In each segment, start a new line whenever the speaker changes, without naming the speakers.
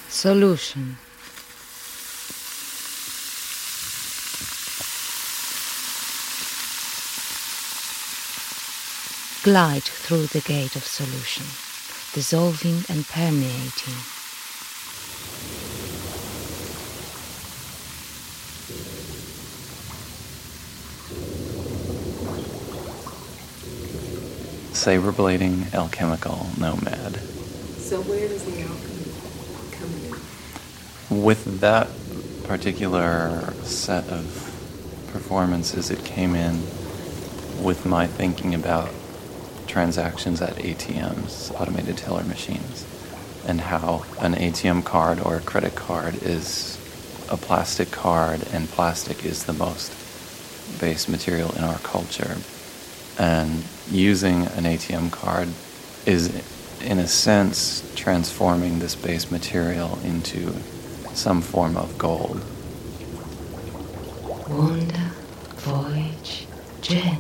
Solution. Glide through the gate of solution, dissolving and permeating.
Saber-blading alchemical nomad.
So where does the alchemy come in?
With that particular set of performances, it came in with my thinking about transactions at ATMs, automated teller machines, and how an ATM card or a credit card is a plastic card, and plastic is the most base material in our culture. And using an ATM card is, in a sense, transforming this base material into some form of gold.
Wander, voyage, journey.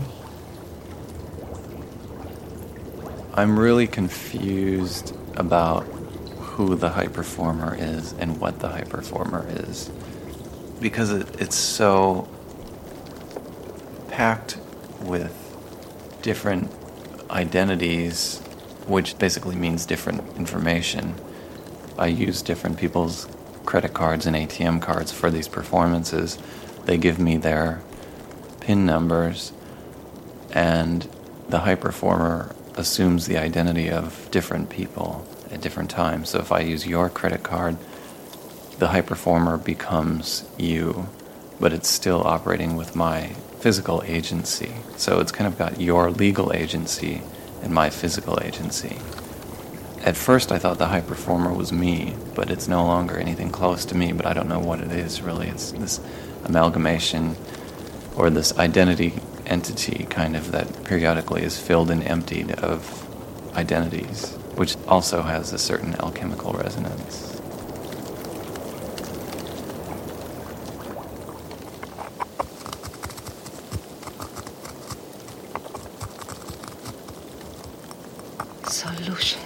I'm really confused about who the high performer is and what the high performer is, because it's so packed with different identities, which basically means different information. I use different people's credit cards and ATM cards for these performances. They give me their PIN numbers, and the high performer assumes the identity of different people at different times. So if I use your credit card, the high performer becomes you, but it's still operating with my physical agency. So it's kind of got your legal agency and my physical agency. At first I thought the high performer was me, but it's no longer anything close to me, but I don't know what it is really. It's this amalgamation or this identity entity kind of that periodically is filled and emptied of identities, which also has a certain alchemical resonance.
Solution.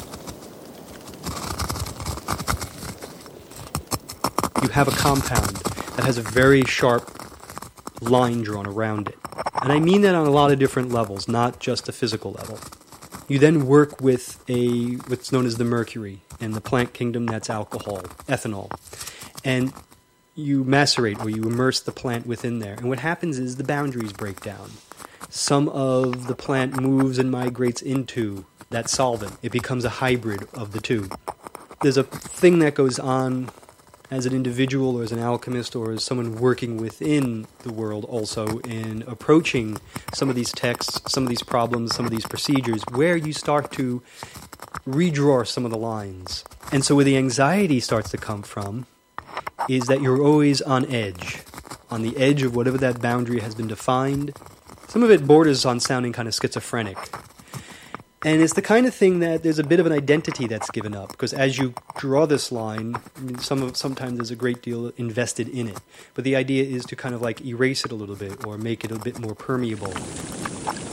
You have a compound that has a very sharp line drawn around it. And I mean that on a lot of different levels, not just a physical level. You then work with what's known as the mercury. In the plant kingdom, that's alcohol, ethanol. And you macerate, or you immerse the plant within there. And what happens is the boundaries break down. Some of the plant moves and migrates into that solvent. It becomes a hybrid of the two. There's a thing that goes on as an individual or as an alchemist or as someone working within the world also in approaching some of these texts, some of these problems, some of these procedures, where you start to redraw some of the lines. And so where the anxiety starts to come from is that you're always on the edge of whatever that boundary has been defined. Some of it borders on sounding kind of schizophrenic. And it's the kind of thing that there's a bit of an identity that's given up, because as you draw this line, I mean, sometimes there's a great deal invested in it. But the idea is to kind of like erase it a little bit or make it a bit more permeable